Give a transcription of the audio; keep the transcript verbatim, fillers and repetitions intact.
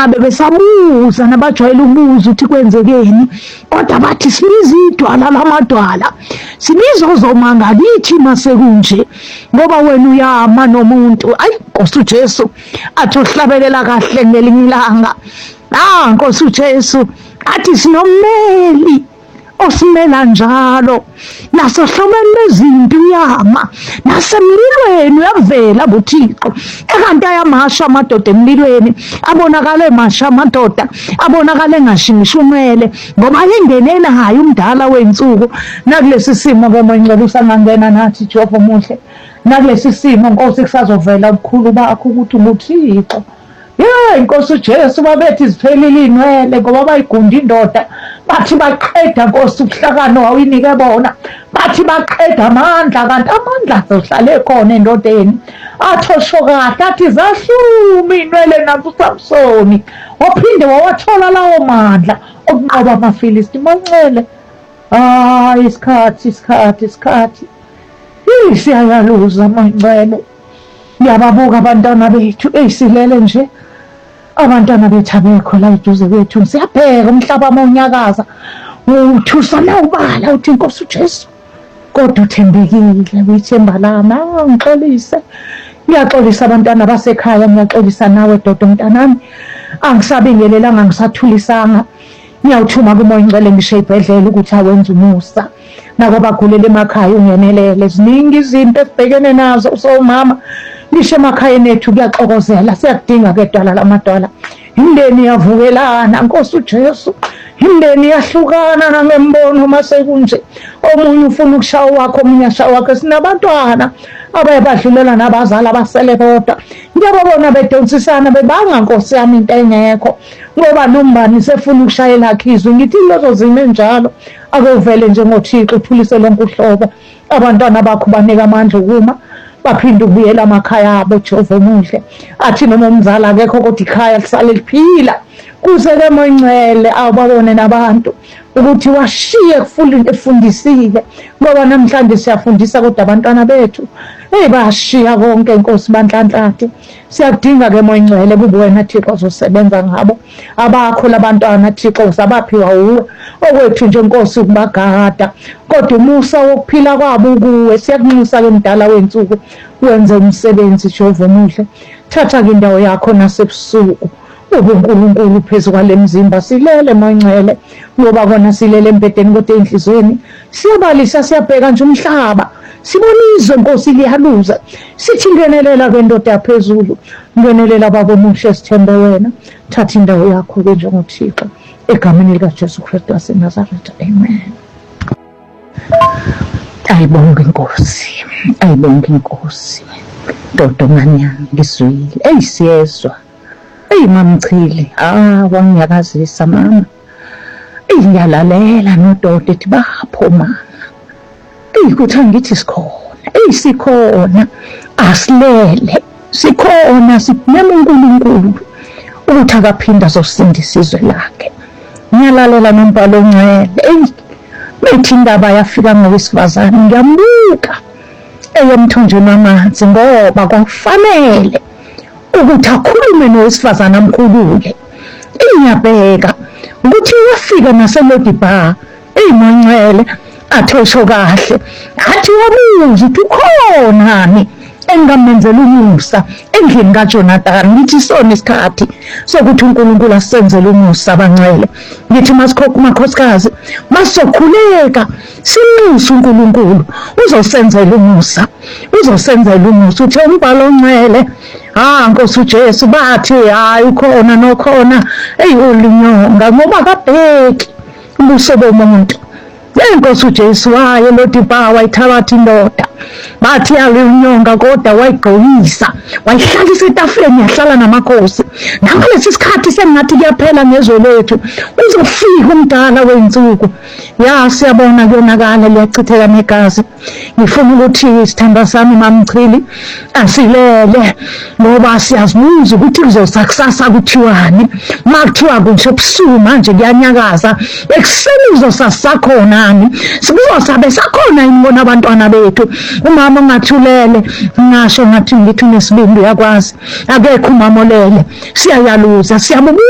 bangabe besabuza nabajwayele ukubuza ukuthi kwenzekeni, kodwa bathi sibiza idwala lamadwala, sibiza ozomangakithi masekunje, ngoba wena uyama nomuntu. Ayi Nkosi uJesu athi ohlabelela kahle ngelinye ilanga. Ah Nkosi uJesu athi sinomeli osimela njalo, nasohlomeni lezimpi uyama, nasemlilweni uyavela buThixo. Ekanti ayamasha amadoda emlilweni, abonakale emasha amadoda, abonakale engashingisha umele, ngoba yengenela hayi umdala wensuku. Nakulesi simo ke manje usangangena nathi Jehova omuhle, nakulesi simo Nkosi kusazovela ubukhulu bakho ukuthi ubuThixo. Yeyi Nkosi uJesu babethi ziphelile inwele ngoba bayigunda indoda, bathi baqeda Nkosi ubuhlakano wawuyinike bona, bathi baqeda amandla, kanti amandla azohlale khona endodeni. Athosho kahle athi zahluma inwele nazo uSamsoni, waphinde wawathola lawo mandla okunqoba amaFilisti. Mancele hayi isikhathi isikhathi isikhathi siyayaluza Mancele. Ngiyababuka abantwana bethu eyisilele nje, abantwana bethu abekho la eduze kwethu, siyabheka umhlaba amonyakaza, uthusa na ubala uthi Nkosi uJesu, kodwa uthembekile uyithemba lami. Ngixolise, ngiyaxolisa abantwana basekhaya, ngiyaxolisa nawe dodo mntanami, angisabingelelanga, ngisathulisanga. Ngiyawuthuma kuMoya Ngcwele ngisho ibhedlela ukuthi awenze umusa nabo bagulela emakhaya, ungenelele. Ziningi izinto esibhekene nazo usomama, ngisho emakhayeni ethu kuyaxokozela, siyakudinga ke idwala lamadwala. Imindeni iyavukelana Nkosi uJesu, imindeni iyahlukana nangembono masekunje, omunye ufuna ukushaya wakho, omunye ashaya wakhe. Sinabantwana abaye badlulela nabazali abasele bodwa, ngiyababona bedonsisana bebanga Nkosi yami into engekho, ngoba nombani sefuna ukushayela akhe izwi. Ngithi lezo zimo enjalo akuvele njengoThixo uthulise lonke uhlobo. Abantwana bakho banika amandla ukuma baphinde ukubuyela amakhaya abo Jehova omuhle. Athi noma umzali akekho kodwa ikhaya lisale liphila. Kuze ke Moya Ngcwele awubabone nabantu ukuthi washiye efundisile, ngoba namhlanje siyafundisa kodwa abantwana bethu hey bayashiya konke Nkosi banhlanhlathe. Siyakudinga ke Moya Ngcwele kube wena Thixo ozosebenza ngabo abakho labantwana Thixo, usabaphiwa uwe okwethu nje Nkosi ukubagada, kodwa umusa wokuphila kwabo kuwe. Siyakunxusa ke mdala wensuku, wenze umsebenzi Jehova omuhle. Thatha ke indawo yakho nasebusuku, ubuNkulunkulu phezu kwale mzimba. Silele Moya Ngcwele, ngoba kona silele embedeni kodwa enhlizweni siyabalisa, siyabheka nje umhlaba, sibona izwe Nkosi liyaluza. Sithi ngenelela kwendoda yaphezulu, ngenelela baba omuhle, sithembe wena. Thatha indawo yakho ke njengoThixo, egameni likaJesu Kristu waseNazaretha, amen. Ayibonge Nkosi, ayibonge Nkosi. Dodo nganyana ngiswile, eyisiyezwa. Eyi mamchile, ah wangiyakazisa mama. Eyi ngiyalalela nododo ethi bapho mama. Eyi kuthi angithi sikhona, eyi sikhona, asilele, sikhona, simeme uNkulunkulu ukuthi akaphinda azosindisa izwe lakhe. Ngiyalalela nombhalo ongcwele, eyi methi indaba yafika ngowesifazane, ngiyambuka eyemthonjeni wamanzi, ngoba kwakufanele ukuthi akhulume nowesifazane amkhulule. Ngiyabheka ukuthi wafika naseLodibar, eyi Moya Ngcwele athosho kahle, athi wabuza ukuthi ukhonani engamenzela umusa endlini kaJonathan. Ngithi sona isikhathi sokuthi uNkulunkulu asenzele umusa abangcwele. Ngithi makhosikazi masokhuleka sinxusa uNkulunkulu uzosenzela umusa, uzosenzela umusa. Uthe umbhalo ongcwele, ah Nkosi uJesu, bathi hayi ukhona nokhona eyi ulinyonga, ngoba kabheki ubuso bomuntu. Nkosi uJesu waye eLodibar wayithabatha indoda, bathi yalinyonga kodwa wayigqokisa, wayihlalisa etafuleni, yahlala namakhosi. Ngalesi sikhathi sengathi kuyaphela ngezwe lethu, uzofika umdala wensuku. Ya siyabona kuyonakala, liyachitheka negazi. Ngifuna ukuthi isithanda sami mamchili asilele, ngoba siyazibuza ukuthi kuzosakusasa kuthiwani. Makuthiwa kusho ebusuku manje kuyanyakaza, ekuseni kuzosasakhonani, sibuzosabe sakhona inibona abantwana bethu. Umama ongathulele, ngasho ngathi ngithi unesibindi uyakwazi, akekho umama olele. Siyayaluza, siyabubuza